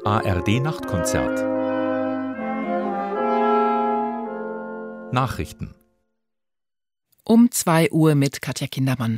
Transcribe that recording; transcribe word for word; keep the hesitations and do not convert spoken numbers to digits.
A R D Nachtkonzert. Nachrichten Um zwei Uhr mit Katja Kindermann.